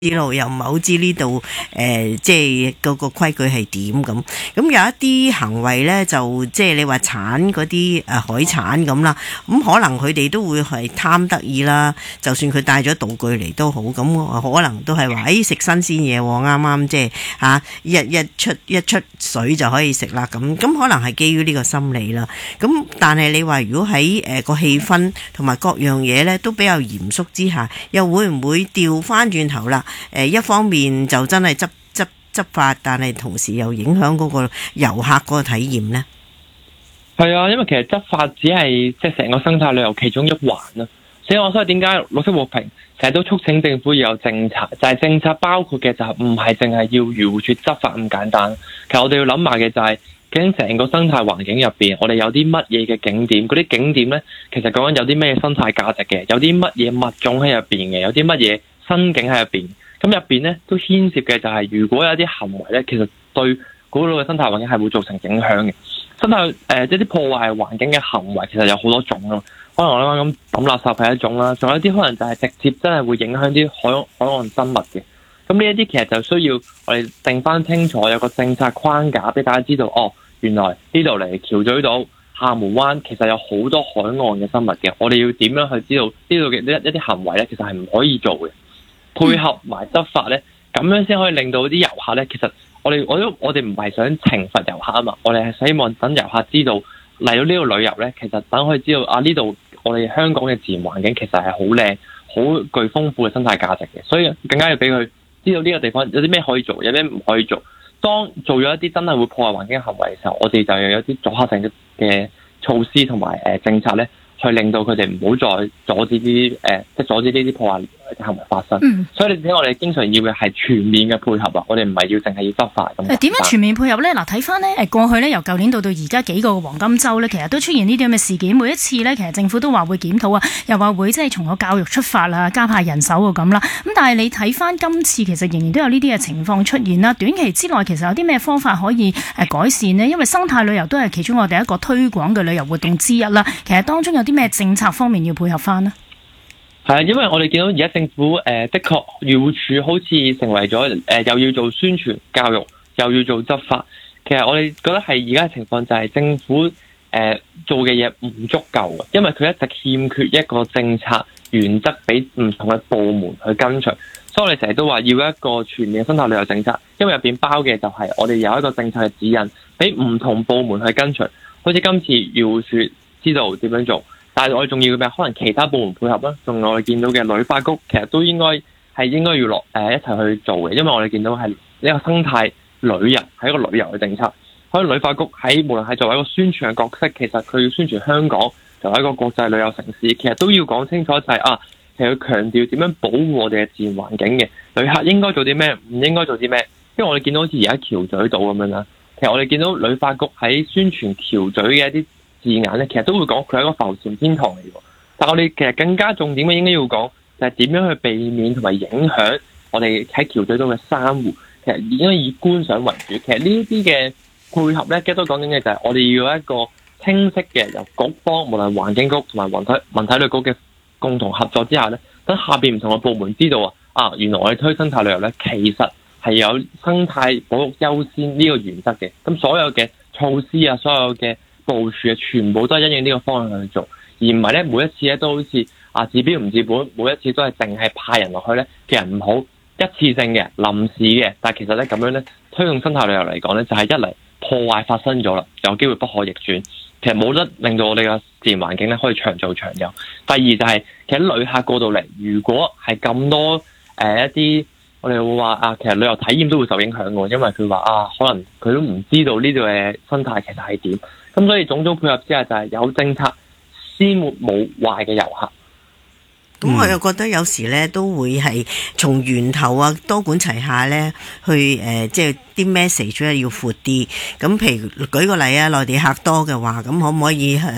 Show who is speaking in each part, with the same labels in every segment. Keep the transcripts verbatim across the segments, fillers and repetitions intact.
Speaker 1: 知道又唔係好知呢度誒，即係嗰個規矩係點咁。咁有一啲行為咧，就即係你話產嗰啲誒海產咁啦，咁可能佢哋都會係貪得意啦。就算佢帶咗道具嚟都好，咁可能都係話誒食新鮮嘢，啱啱即係嚇一一出一出水就可以食啦。咁咁可能係基於呢個心理啦。咁但係你話如果喺誒個氣氛同埋各樣嘢咧都比較嚴肅之下，又會唔會調翻轉頭啦？誒一方面就真係執執執法，但係同時又影響嗰個遊客嗰個體驗呢？
Speaker 2: 係啊，因為其實執法只係即係成個生態旅遊其中一環啦。所以我所以點解綠色和平成日都促請政府要有政策，就係、是、政策包括嘅就係唔係淨係要漁護署執法咁簡單。其實我哋要諗埋嘅就係、是，究竟成個生態環境入邊，我哋有啲乜嘢嘅景點？嗰啲景點呢，其實講緊有啲咩生態價值嘅，有啲乜嘢物種喺入邊嘅，有啲乜嘢新景喺入邊。咁入邊咧都牽涉嘅就係、是，如果有啲行為咧，其實對嗰度嘅生態環境係會造成影響嘅。生態誒即係啲破壞環境嘅行為，其實有好多種咯。可能我啱啱咁抌垃圾係一種啦，仲有啲可能就係直接真係會影響啲海海岸生物嘅。咁呢一啲其實就需要我哋定翻清楚，有個政策框架俾大家知道。哦，原來呢度嚟橋咀島、廈門灣其實有好多海岸嘅生物嘅。我哋要點樣去知道呢度嘅一一啲行為咧，其實係唔可以做嘅。配合埋執法咧，咁樣先可以令到啲遊客咧，其實我哋我都我哋唔係想懲罰遊客啊嘛，我哋係希望等遊客知道嚟到呢度旅遊咧，其實等佢知道啊，呢度我哋香港嘅自然環境其實係好靚、好具豐富嘅生態價值嘅，所以更加要俾佢知道呢個地方有啲咩可以做，有咩唔可以做。當做咗一啲真係會破壞環境嘅行為嘅時候，我哋就要有啲阻嚇性嘅措施同埋誒政策咧，去令到佢哋唔好再阻止啲誒，即係阻止呢啲破壞嘅行為發生。嗯、所以你睇我哋經常要嘅係全面嘅配合啊！我哋唔係要淨係要執法咁。誒點
Speaker 3: 樣全面配合咧？嗱，睇翻咧誒過去咧，由舊年到到而家幾個黃金週咧，其實都出現呢啲咁嘅事件。每一次咧，其實政府都話會檢討啊，又話會即係從個教育出發啊，加派人手啊咁啦。咁但係你睇翻今次其實仍然都有呢啲嘅情況出現啦。短期之內其實有啲咩方法可以誒改善呢？因為生態旅遊都係其中我哋一個推廣嘅旅遊活動之一啦。其實當中有啲咩政策方面要配合翻呢？
Speaker 2: 係啊，因為我哋見到而家政府誒、呃，的確漁護署好似成為咗誒、呃，又要做宣傳教育，又要做執法。其實我哋覺得係而家嘅情況就係政府誒、呃、做嘅嘢唔足夠嘅，因為佢一直欠缺一個政策原則俾唔同嘅部門去跟隨。所以我哋成日都話要一個全面嘅生態旅遊政策，因為入邊包嘅就係我哋有一個政策嘅指引，俾唔同部門去跟隨。好似今次漁護署知道點樣做。但係我哋仲要嘅咩？可能其他部門配合啦，仲我哋見到嘅旅發局其實都應該係應該要落誒、呃、一齊去做嘅，因為我哋見到係呢個生態旅遊係一個旅遊嘅政策。可能旅發局喺無論係作為一個宣傳嘅角色，其實佢要宣傳香港作為一個國際旅遊城市，其實都要講清楚就係、是、啊，其實要強調點樣保護我哋嘅自然環境嘅旅客應該做啲咩，唔應該做啲咩。因為我哋見到好似而家橋咀島咁樣啦，其實我哋見到旅發局喺宣傳橋咀嘅一啲字眼咧，其實都會講佢係一個浮潛天堂嚟嘅。但係我哋其實更加重點嘅應該要講，就係點樣去避免同埋影響我哋喺橋咀島嘅珊瑚。其實應該以觀賞為主。其實呢啲嘅配合咧，都講緊嘅就係我哋要有一個清晰嘅由局方，無論環境局同埋文體文體旅局嘅共同合作之下咧，等下邊唔同嘅部門知道啊，啊原來我哋推生態旅遊咧，其實係有生態保育優先呢個原則嘅。咁所有嘅措施啊，所有嘅部署啊，全部都係因應呢個方向去做，而唔係咧每一次咧都好似啊治標唔治本，每一次都係淨係派人落去咧，其實唔好一次性嘅臨時嘅。但係其實咧咁樣咧推動生態旅遊嚟講咧，就係、是、一嚟破壞發生咗啦，有機會不可逆轉，其實冇得令到我哋嘅自然環境咧可以長做長有。第二就係、是、其實旅客過到嚟，如果係咁多誒、呃、一啲。我哋會話啊，其實旅遊體驗都會受影響嘅，因為佢話啊，可能佢都唔知道呢度嘅生態其實係點，咁所以種種配合之下就係有政策先沒冇壞嘅遊客。
Speaker 1: 咁、嗯、我又覺得有時咧都會係從源頭啊多管齊下咧去誒、呃，即係啲 message 咧要闊啲。咁譬如舉個例啊，內地客多嘅話，咁可唔可以誒？呃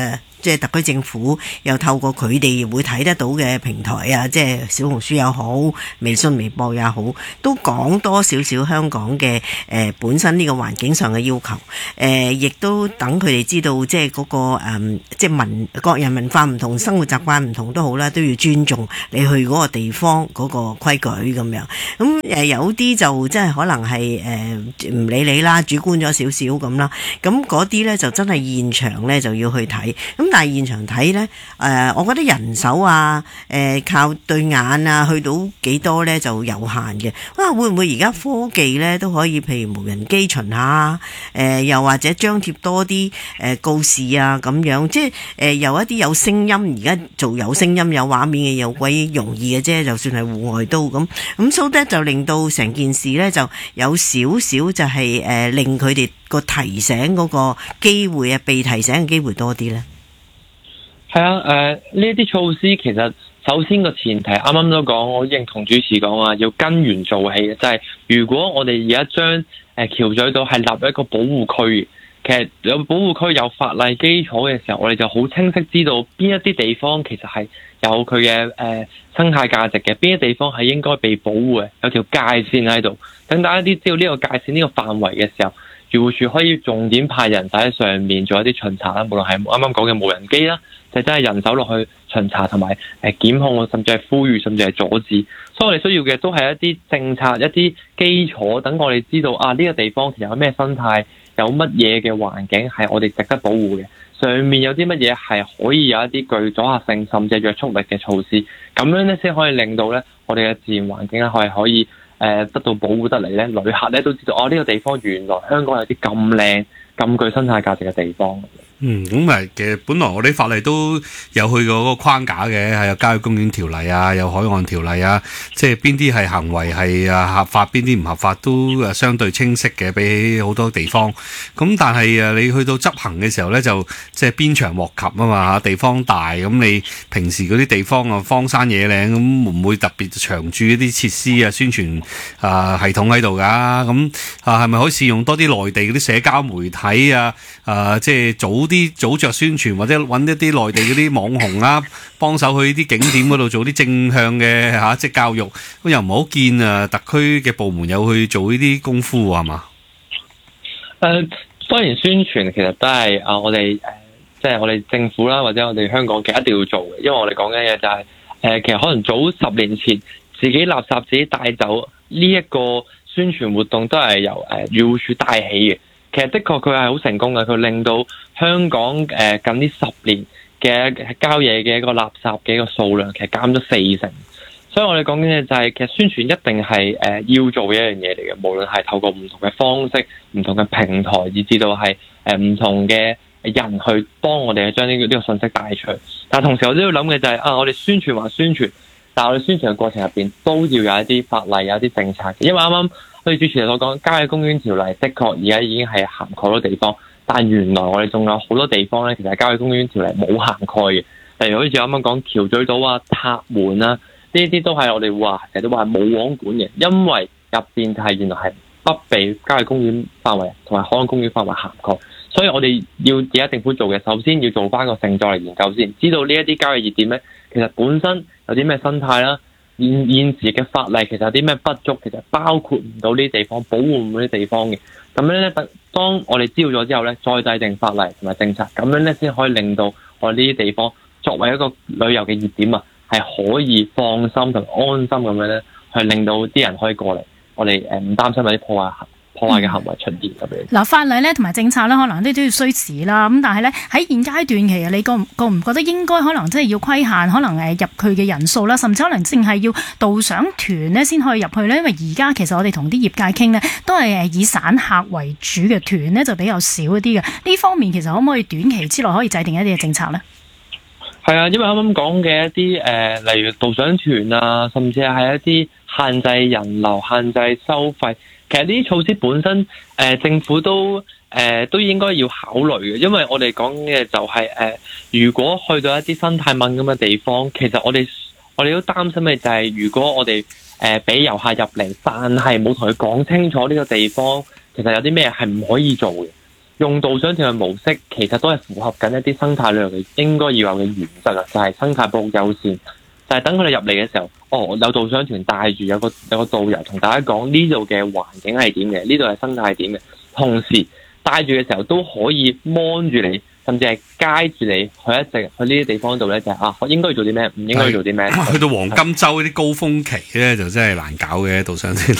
Speaker 1: 即係特區政府又透過佢哋會睇得到嘅平台啊，即係小紅書又好，微信、微博也好，都講多少少香港嘅誒、呃、本身呢個環境上嘅要求，誒、呃、亦都等佢哋知道，即係嗰、那個誒、嗯、即係文各人文化唔同，生活習慣唔同都好啦，都要尊重你去嗰個地方嗰個規矩咁樣。咁誒、呃、有啲就即係可能係誒唔理你啦，主觀咗少少咁啦。咁嗰啲咧就真係現場咧就要去睇。咁但係現場睇咧，誒、呃，我覺得人手啊，誒、呃，靠對眼啊，去到幾多咧就有限嘅。啊，會唔會而家科技咧都可以，譬如無人機巡下，誒、呃，又或者張貼多啲誒、呃、告示啊，咁樣，即係誒、呃、有一啲有聲音，而家做有聲音有畫面嘅有鬼容易嘅啫，就算係戶外都咁。咁 so that 就令到成件事咧就有少少就係、是、誒、呃、令佢哋個提醒嗰個機會啊，被提醒嘅機會多啲咧。
Speaker 2: 係啊，誒呢一啲措施其實首先個前提，啱啱都講，我認同主持講啊，要根源做起嘅，就係、是、如果我哋而家將誒橋咀島係立一個保護區，其實有保護區有法例基礎嘅時候，我哋就好清晰知道邊一啲地方其實係有佢嘅誒生態價值嘅，邊啲地方係應該被保護嘅，有條界線喺度，等大家啲知道呢個界線呢、呢個範圍嘅時候，漁護署可以重點派人手喺上面做一啲巡查啦，無論係啱啱講嘅無人機啦，就真係人手落去巡查同埋誒檢控，甚至係呼籲，甚至係阻止。所以我哋需要嘅都係一啲政策、一啲基礎，等我哋知道啊呢、呢個地方其實有咩生態，有乜嘢嘅環境係我哋值得保護嘅。上面有啲乜嘢係可以有一啲具阻嚇性，甚至係約束力嘅措施，咁樣咧先可以令到咧我哋嘅自然環境咧係可以誒、呃、得到保護得嚟咧，旅客咧都知道哦呢、呢個地方原來香港有啲咁靚、咁具生態價值嘅地方。
Speaker 4: 嗯，咁咪其實本來我哋法例都有去過嗰個框架嘅，係有郊野公園條例啊，有海岸條例啊，即係邊啲係行為係啊合法，邊啲唔合法都誒相對清晰嘅，比起好多地方。咁但係誒你去到執行嘅時候咧，就即係鞭長莫及啊嘛，地方大，咁你平時嗰啲地方啊荒山野嶺，咁會唔會特別長駐一啲設施啊、宣傳啊系統喺度㗎？咁啊係咪可以試用多啲內地嗰啲社交媒體啊？啊即係早啲啲早着宣傳，或者揾一啲內地嗰啲網紅啊，幫手去啲景點嗰度做啲正向嘅嚇、啊，即係教育。咁又唔好見啊，特區嘅部門有去做呢啲功夫係嘛？
Speaker 2: 誒、呃，當然宣傳其實都係啊，我哋誒，即係我哋政府啦，或者我哋香港其實一定要做嘅，因為我哋講緊嘢就係、是、誒、呃，其實可能早十年前自己垃圾自己帶走呢一個宣傳活動都係由誒漁護署帶起嘅。其實的確佢係好成功嘅，佢令到香港誒、呃、近呢十年嘅郊野嘅一個垃圾嘅一個數量其實減咗四成。所以我哋講緊嘅就係、是、其實宣傳一定係誒、呃、要做嘅一樣嘢嚟嘅，無論係透過唔同嘅方式、唔同嘅平台，以至到係誒唔同嘅人去幫我哋去將呢個呢個信息帶出去。但係同時我都要諗嘅就係、是、啊，我哋宣傳話宣傳，但係我哋宣傳嘅過程入邊都要有一啲法例、有一啲政策嘅，因為啱啱好似主持人所講，郊野公園條例的確而家已經係涵蓋好多地方，但原來我哋仲有好多地方咧，其實郊野公園條例冇涵蓋嘅。例如好似啱啱講橋咀島啊、塔門啊，呢啲都係我哋話成日都話冇網管嘅，因為入邊就係原來係不被郊野公園範圍同埋海岸公園範圍涵蓋，所以我哋要而家政府做嘅，首先要做翻個承載嚟研究先，知道呢一啲郊野熱點咧，其實本身有啲咩生態啦。現現時嘅法例其實有啲咩不足，其實包括唔到呢啲地方，保護唔到呢啲地方嘅。咁樣咧，當我哋知道咗之後咧，再制定法例同埋政策，咁樣咧先可以令到我哋呢啲地方作為一個旅遊嘅熱點啊，係可以放心同安心咁樣咧，去令到啲人可以過嚟，我哋誒唔擔心有啲破壞破壞嘅行為出現咁樣。
Speaker 3: 嗱、嗯，法例咧同埋政策咧，可能都都要需時啦。咁但係咧喺現階段，其實你覺唔覺唔覺得應該可能即係要規限，可能誒入佢嘅人數啦，甚至可能淨係要導賞團咧先可以入去咧。因為而家其實我哋同啲業界傾咧，都係誒以散客為主嘅團咧，就比較少一啲嘅。呢方面其實可唔可以短期之內可以制定一啲嘅政策咧？
Speaker 2: 係啊，因為啱啱講嘅一啲誒、呃，例如導賞團啊，甚至係一啲限制人流、限制收費。其實呢啲措施本身，誒、呃、政府都誒、呃、都應該要考慮嘅，因為我哋講嘅就係、是、誒、呃，如果去到一啲生態敏感嘅地方，其實我哋我哋都擔心嘅就係、是，如果我哋誒俾遊客入嚟，但係冇同佢講清楚呢個地方其實有啲咩係唔可以做嘅， 用導賞團嘅模式，其實都係符合緊一啲生態旅遊嘅應該要有嘅原則啊，就係、是、生態保護優先。就係、是、等佢哋入嚟嘅時候，哦，有導賞團帶住有個有個導遊同大家講呢度嘅環境係點嘅，呢度係生態係點嘅，同時帶住嘅時候都可以 mon 住你。甚至係街住你去一直去呢啲地方度咧，就係、是、啊，應該要做啲咩，唔應該要做啲咩。
Speaker 4: 去到黃金週啲高峰期咧，就真係難搞嘅導賞團。